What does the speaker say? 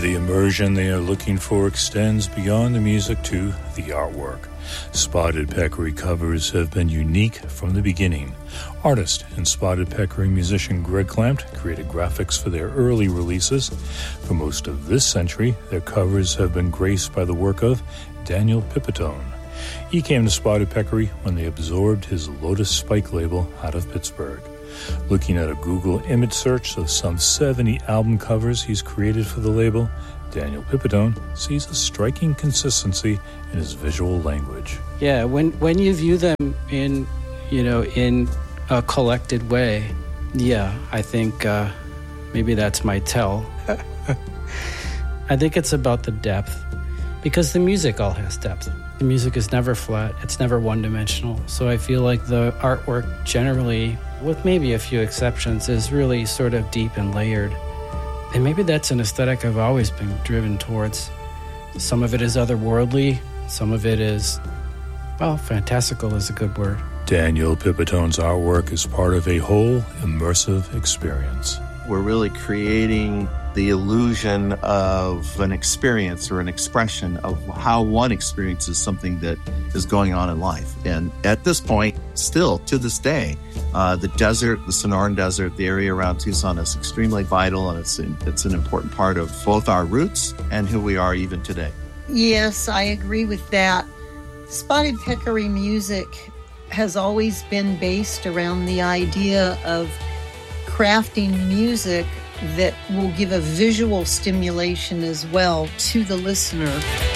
The immersion they are looking for extends beyond the music to the artwork. Spotted Peccary covers have been unique from the beginning. Artist and Spotted Peccary musician Greg Clampt created graphics for their early releases. For most of this century, their covers have been graced by the work of Daniel Pipitone. He came to Spotted Peccary when they absorbed his Lotus Spike label out of Pittsburgh. Looking at a Google image search of some 70 album covers he's created for the label, Daniel Pipitone sees a striking consistency in his visual language. Yeah, when you view them in a collected way, yeah, I think maybe that's my tell. I think it's about the depth, because the music all has depth. The music is never flat, it's never one-dimensional. So I feel like the artwork generally, with maybe a few exceptions, is really sort of deep and layered. And maybe that's an aesthetic I've always been driven towards. Some of it is otherworldly, some of it is, well, fantastical is a good word. Daniel Pipitone's artwork is part of a whole immersive experience. We're really creating the illusion of an experience or an expression of how one experiences something that is going on in life. And at this point, still to this day, the desert, the Sonoran Desert, the area around Tucson is extremely vital, and it's an important part of both our roots and who we are even today. Yes, I agree with that. Spotted Peccary music has always been based around the idea of crafting music that will give a visual stimulation as well to the listener.